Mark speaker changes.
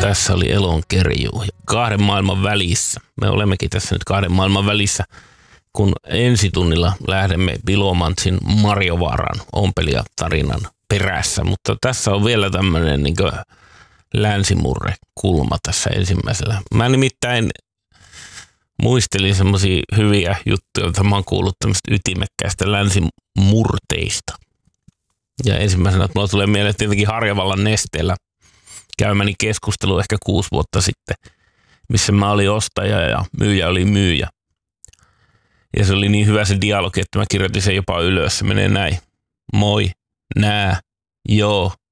Speaker 1: Tässä oli Elonkerjuu. Kahden maailman välissä. Me olemmekin tässä nyt kahden maailman välissä, kun ensitunnilla lähdemme Bilomantsin Marjovaaran ompelijatarinan perässä. Mutta tässä on vielä tämmöinen niin länsimurrekulma tässä ensimmäisellä. Mä nimittäin muistelin semmoisia hyviä juttuja, joita mä oon kuullut tämmöistä ytimekkäistä länsimurteista. Ja ensimmäisenä mulla tulee mieleen tietenkin Harjavallan Nesteellä käymäni keskustelu ehkä 6 vuotta sitten, missä mä olin ostaja ja myyjä oli myyjä. Ja se oli niin hyvä se dialogi, että mä kirjoitin sen jopa ylös. Se menee näin. Moi, nää, joo,